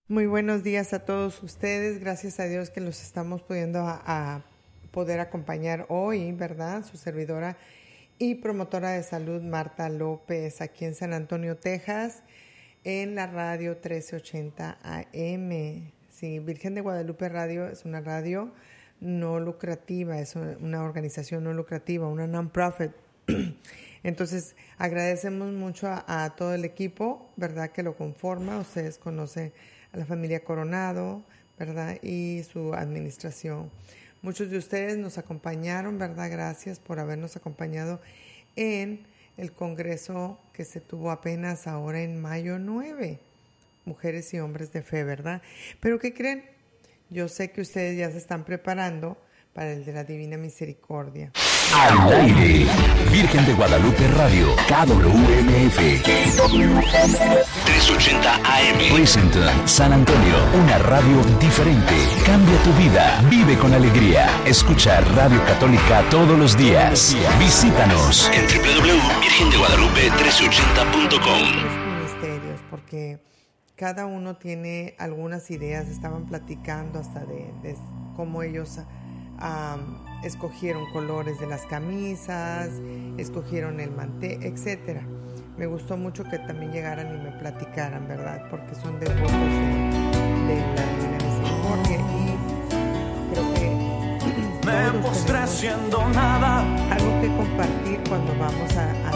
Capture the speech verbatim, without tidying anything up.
Muy buenos días a todos ustedes. Gracias a Dios que los estamos pudiendo a, a poder acompañar hoy, ¿verdad? Su servidora y promotora de salud Marta López, aquí en San Antonio, Texas, en la radio trece ochenta A M. Sí, Virgen de Guadalupe Radio es una radio no lucrativa, es una organización no lucrativa, una non-profit. Entonces, agradecemos mucho a, a todo el equipo, ¿verdad?, que lo conforma. Ustedes conocen a la familia Coronado, ¿verdad?, y su administración. Muchos de ustedes nos acompañaron, ¿verdad? Gracias por habernos acompañado en el congreso que se tuvo apenas ahora en mayo nueve. Mujeres y hombres de fe, ¿verdad? Pero ¿qué creen? Yo sé que ustedes ya se están preparando para el de la Divina Misericordia. Al aire, Virgen de Guadalupe Radio, K W M F, trescientos ochenta A M, Pleasanton, San Antonio, una radio diferente. Cambia tu vida, vive con alegría. Escucha Radio Católica todos los días. Visítanos en doble u doble u doble u punto virgen de guadalupe trescientos ochenta punto com. Los ministerios, porque cada uno tiene algunas ideas. Estaban platicando hasta de, de cómo ellos Um, escogieron colores de las camisas, escogieron el mantel, etcétera. Me gustó mucho que también llegaran y me platicaran, ¿verdad? Porque son devotos de, de la Divina Misericordia y creo que me postré haciendo nada, algo que compartir cuando vamos a, a